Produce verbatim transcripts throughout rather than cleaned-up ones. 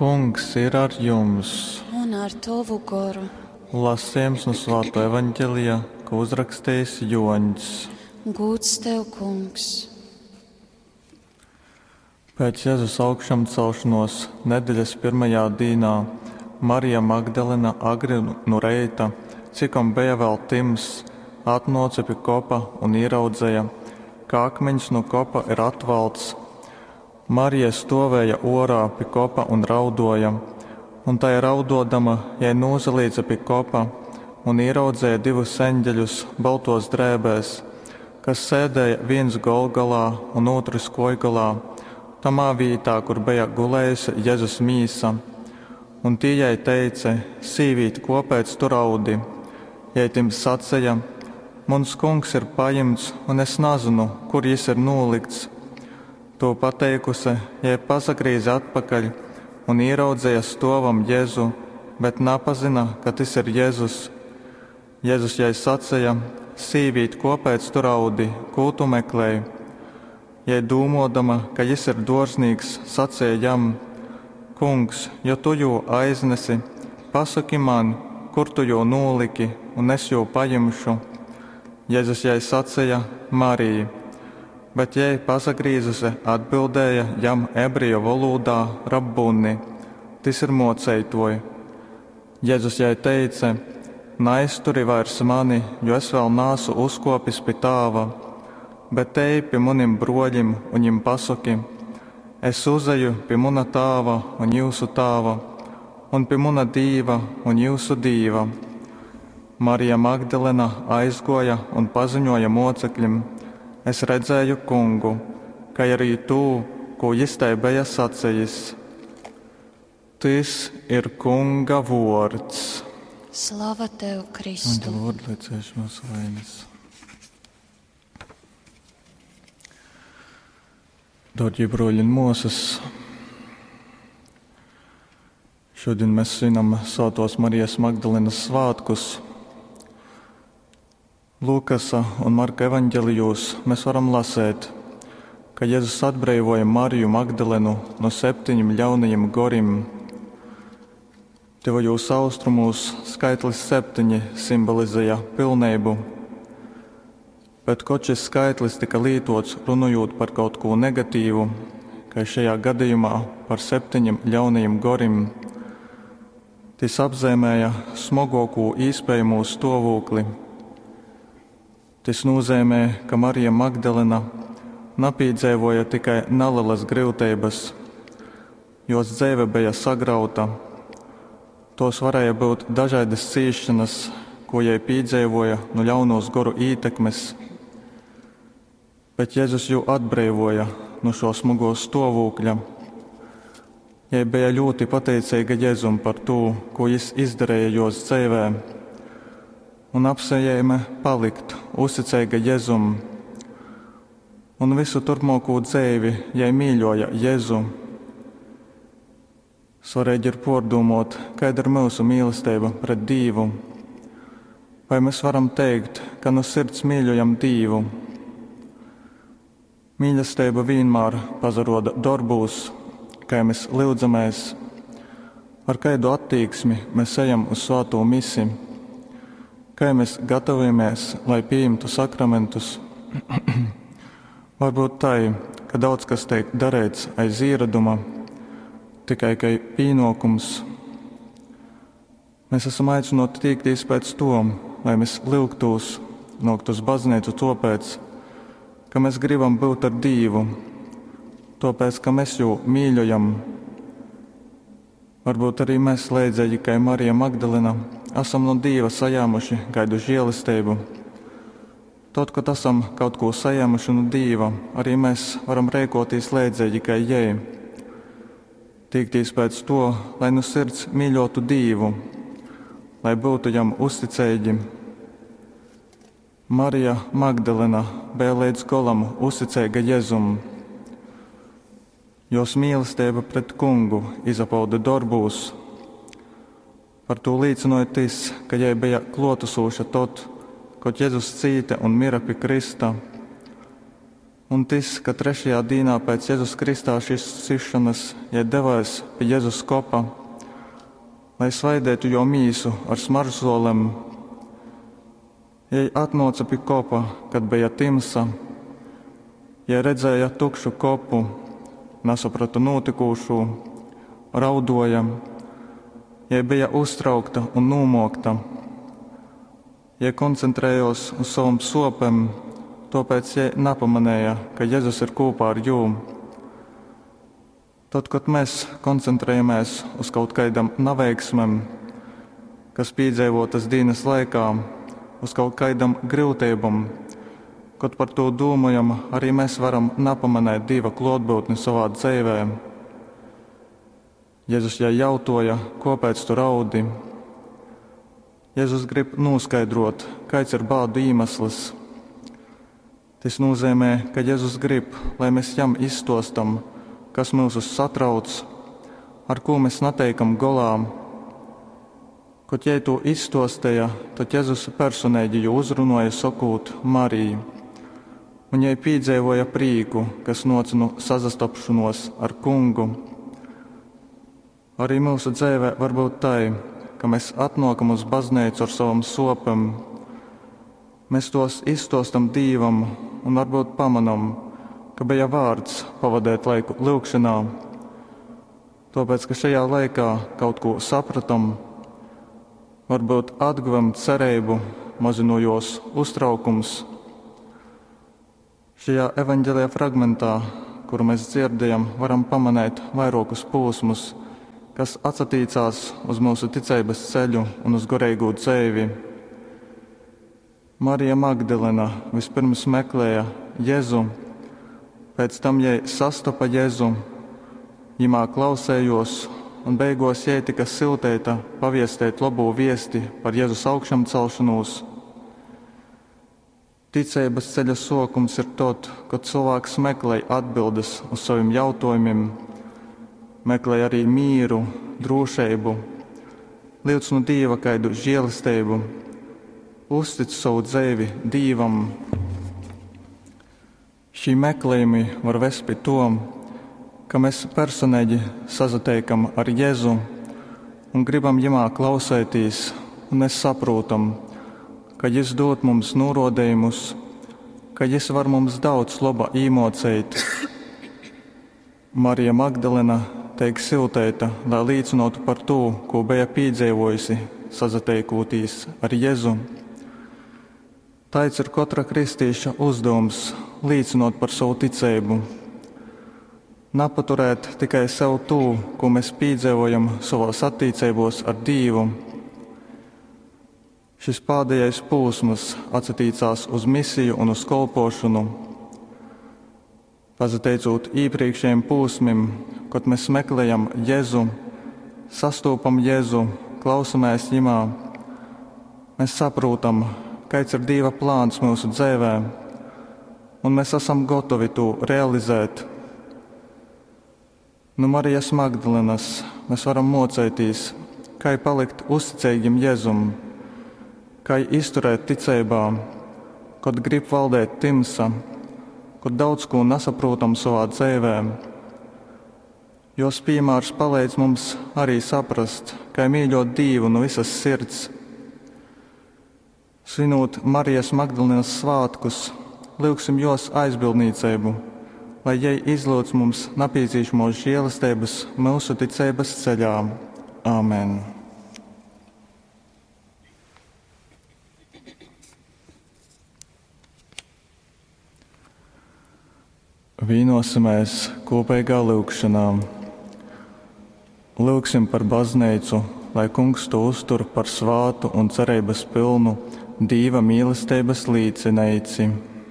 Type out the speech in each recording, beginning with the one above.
Kungs ir ar jums. Un ar tavu garu. Lasījums no Svētā evaņģēlijā, ko uzrakstījis Joņs. Gods tev, Kungs. Pēc Jēzus augšām celšanos nedēļas pirmajā dienā Marija Magdalena agri no reita, cikom bija vēl tims, atnāca pie kopa un ieraudzēja, ka akmeņš no kopa ir atvalts. Marija stāvēja orā pie kopa un raudoja, un tai raudodama, jai nozalīdza pie kopa un ieraudzēja divus eņģeļus baltos drēbēs, kas sēdēja viens golgalā un otrs kojgalā, tamā vietā, kur bija gulējusi Jēzus mīsa. Un tie jai teica: sīvīt, kāpēc tu raudi? Jai tim sacīja: muns kungs ir paņemts, un es nezinu, kur jis ir nolikts. To pateikusi, jai pasagrīza atpakaļ un ieraudzīja stāvam Jēzu, bet nepazina, ka tas ir Jēzus. Jēzus jai sacīja: sīvīt, kāpēc tu raudi, ko tu meklēji? Jai dūmodama, ka jis ir dārznieks, sacīja jam: kungs, ja tu jau aiznesi, pasaki man, kur tu jau noliki, un es jau paņemšu. Jēzus jai sacīja: Marija, bet jai pasagrīzusi atbildēja jam ebreju valodā rabbuni, tas ir mocētoji. Jēzus jai teica: neaizturi vairs mani, jo es vēl nāsu uzkopis pie tāva, bet ej pie maniem broļiem un viņiem pasaki: es uzeju pie mana tāva un jūsu tāva, un pie mana dīva un jūsu dīva. Marija Magdalena aizgoja un paziņoja mocekļiem: es redzēju kungu, ka arī tu, ko jis tai bija sacījis. Tas ir kunga vārds. Slava tev, Kristu. Un Lord, liecēšu mūsu vainas. Dārgie broļi un mūsas, šodien mēs svinam Svētās Marijas Magdalenas svētkus. Lūkasa un Marka evaņģēlijos mēs varam lasīt, ka Jēzus atbrīvoja Mariju Magdalenu no septiņiem ļaunajiem goriem. Tuvajos austrumos skaitlis septiņi simbolizēja pilnību, bet kaut šis skaitlis tika lietots runājot par kaut ko negatīvu, kā šajā gadījumā par septiņiem ļaunajiem gorim. Tas apzīmēja smagāko iespējamo stāvokli. Tas nozīmē, ka Marija Magdalena nepiedzīvoja tikai nelielas grūtības, jos dzīve bija sagrauta. Tos varēja būt dažādas ciešanas, ko jai piedzīvoja no ļaunos goru ietekmes, bet Jēzus jau atbrīvoja no šo smago stāvokļa. Jai bija ļoti pateicīga Jēzum par to, ko jis izdarīja jos dzīvē, un apsējēma palikt uzticīga Jēzum. Un visu turpmāko dzīvi jai mīļoja Jēzu. Svarīgi ir pārdomāt, kāda ir mūsu mīlestība pret Dievu. Vai mēs varam teikt, ka no sirds mīļojam Dievu? Mīlestība vienmēr pazaroda darbos, kā mēs lūdzamies, ar kādu attieksmi mēs ejam uz svēto misiju, kā mēs gatavojamies, lai pieņemtu sakramentus. Varbūt tā, ka daudz kas tiek darīts aiz ieraduma, tikai kā pienākums. Mēs esam aicināti tiekties pēc to, lai mēs lūgtos, nākt uz baznīcu tāpēc, ka mēs gribam būt ar Dievu, tāpēc, ka mēs jau mīļojam. Varbūt arī mēs līdzīgi, kā Marija Magdalena, esam no Dieva sajāmuši kādu žēlastību. Tad, kad esam kaut ko sajāmuši no Dieva, arī mēs varam rīkoties līdzīgi, kā jai. Tiekties pēc to, lai no sirds mīļotu Dievu, lai būtu jam uzticīgi. Marija Magdalena bija līdz galam uzticīga Jēzum. Jos mīlestība pret kungu izpauda darbos. Par to liecināja tas, ka jai bija klātesoša tad, kad Jēzus cīta un mira pie krista. Un tas, ka trešajā dīnā pēc Jēzus Kristā šīs sišanas, ja devās pie Jēzus kopa, lai svaidētu jo mīsu ar smaržsolem, ja atnāca pie kopa, kad bija timsa, ja redzēja tukšu kopu, nesaprata notikušu, raudoja, ja bija uztraukta un nomokta, ja koncentrējos uz savam sopem, tāpēc ja nepamanīja, ka Jēzus ir kopā ar jūm. Tad, kad mēs koncentrējamies uz kaut kādam neveiksmēm, kas piedzīvotas dienas laikā, uz kaut kādam grūtībam, kad par to domājam, arī mēs varam nepamanīt Dieva klātbūtni savā dzīvē. Jēzus ja jautāja, kāpēc tu raudi. Jēzus grib noskaidrot, kāds ir bādu iemesls. Tas nozīmē, ka Jēzus grib, lai mēs jam izstostam, kas mūs satrauc, ar ko mēs neteikam golā. Kad jai to izstostīja, tad Jēzus personīgi jau uzrunāja sakot Mariju, un jai piedzīvoja prieku, kas nāca no sazastapšanos ar kungu. Arī mūsu dzīvē var būt tā, ka mēs atnākam uz baznīcu ar savam sopam, mēs tos izstostam Dievam un varbūt pamanam, ka bija vārds pavadēt laiku lūgšanā, tāpēc, ka šajā laikā kaut ko sapratam, varbūt atguvam cerību, mazinojos uztraukums. Šajā evaņģēlijā fragmentā, kuru mēs dzirdējam, varam pamanīt vairākus posmus, kas atsatīcās uz mūsu ticības ceļu un uz garīgo dzīvi. Marija Magdalena vispirms meklēja Jēzu, pēc tam jai sastapa Jēzu, jimā klausējos un beigās jai tika siltēta paviestēt labo viesti par Jēzus augšām celšanos. Ticības ceļa sākums ir tad, kad cilvēks meklē atbildes uz saviem jautājumiem, meklē arī mīru, drošību, lūdz no Dieva kādu žēlastību, uztic savu dzīvi Dievam. Šī meklējumi var vest pie to, ka mēs personīgi sazatiekam ar Jēzu un gribam jimā klausēties, un mēs saprotam, ka Jis dod mums norādījumus, ka Jis var mums daudz laba iemācīt. Marija Magdalena tiek siltēta, lai liecinātu par to, ko bija piedzīvojusi, sazatiekoties ar Jēzu. Tāds ir katra kristieša uzdevums liecinot par savu ticību. Nepaturēt tikai sev to, ko mēs piedzīvojam savās attiecībos ar Dievu. Šis pēdējais posms atsatīcās uz misiju un uz kalpošanu. Pazateicot iepriekšējiem posmiem, kad mēs meklējam Jēzu, sastopam Jēzu, klausamies Jimā, mēs saprotam, kāds ir Dieva plāns mūsu dzīvē, un mēs esam gatavi to realizēt. No Marijas Magdalenas mēs varam mocēties, kā palikt uzticīgiem Jēzum, kā izturēt ticībā, kad grib valdēt timsa, kad daudz ko nesaprotam savā dzīvē. Jos piemērs palīdz mums arī saprast, kā mīļot Dievu no visas sirds. Svinot Marijas Magdalenas svātkus, lūgsim jos aizbildniecību, lai jai izlūdz mums nepieciešamos žēlastības mūsu ticības ceļā. Āmen. Vīnosimies kopīgā lūgšanā. Lūgsim par baznīcu, lai Kungs to uztur par svātu un cerības pilnu Dieva mīlestības līdzinēci.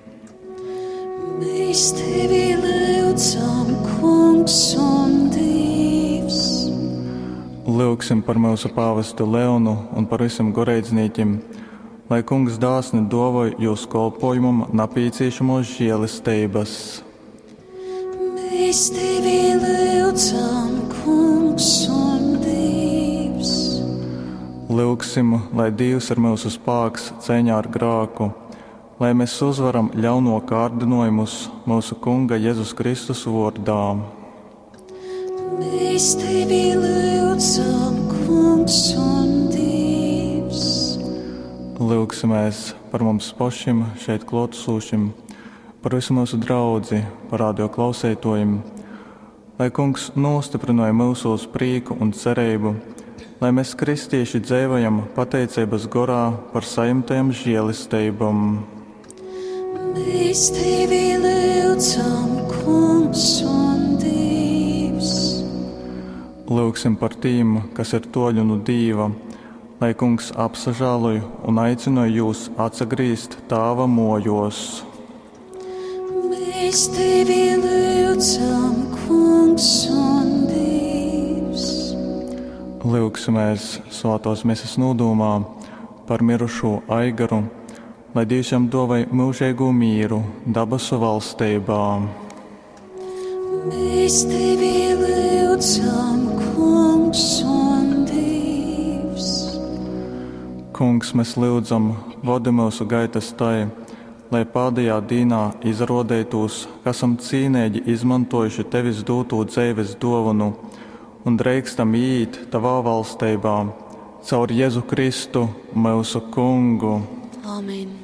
Mēs tevi lūdzam, Kungs un Dievs. Lūgsim par mūsu pāvestu Leonu un par visiem garīdzniekiem, lai Kungs dāsni dāvāj jūs kalpojumam nepieciešamos žēlastības. Mēs tevi lūdzam, Kungs un Dievs. Lūgsim, lai Dievs ir mūsu spēks cīņā ar grāku, lai mēs uzvaram ļauno kārdinojumus mūsu Kunga Jēzus Kristus vārdā. Mēs tevi lūdzam, Kungs un Dievs. Lūgsimies par mums pašiem šeit klātesošiem, par visu mūsu draudzi, par radio klausētojiem, lai Kungs nostiprināja mūsos prieku un cerību, lai mēs kristieši dzīvojam pateicības gorā par saimtajām žēlistībām. Mēs tevi lūdzam, Kungs un Dievs. Lūgsim par tiem, kas ir toļu no Dieva, lai Kungs apsažāloja un aicināja jūs atsagrīzt Tāva mojos. Mēs tevi lūdzam, Kungs un Dievs. Lūgsimies svētās misas nodomā par mirušo Aigaru, lai Dievs jam dāvāj mūžīgu mīru dabasu valstībā. Mēs tevi lūdzam, Kungs un Dievs. Kungs, mēs lūdzam, vadi mūsu gaitas tai, lai pēdējā dienā izrādītos, ka esam cīnīgi izmantojuši tevis doto dzīves dāvanu un drīkstam iet tavā valstībā caur Jēzu Kristu, mūsu Kungu. Amen.